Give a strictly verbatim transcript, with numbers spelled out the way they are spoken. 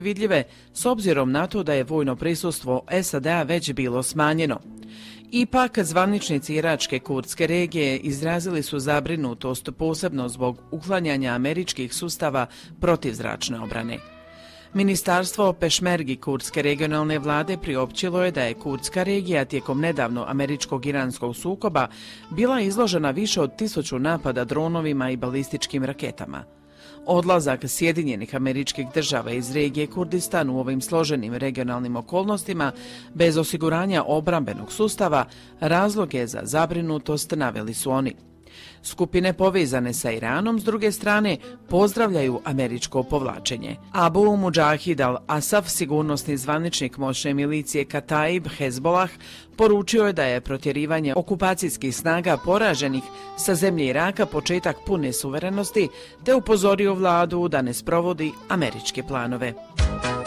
vidljive s obzirom na to da je vojno prisustvo S A D-a već bilo smanjeno. Ipak, zvaničnici iračke kurdske regije izrazili su zabrinutost posebno zbog uklanjanja američkih sustava protivzračne obrane. Ministarstvo Pešmergi kurdske regionalne vlade priopćilo je da je kurdska regija tijekom nedavno američkog-iranskog sukoba bila izložena više od tisuću napada dronovima i balističkim raketama. Odlazak Sjedinjenih Američkih Država iz regije Kurdistan u ovim složenim regionalnim okolnostima bez osiguranja obrambenog sustava razlog je za zabrinutost, naveli su oni. Skupine povezane sa Iranom, s druge strane, pozdravljaju američko povlačenje. Abu Mujahid al-Asaf, sigurnosni zvaničnik moćne milicije Kataib Hezbollah, poručio je da je protjerivanje okupacijskih snaga poraženih sa zemlje Iraka početak pune suverenosti, te upozorio vladu da ne sprovodi američke planove.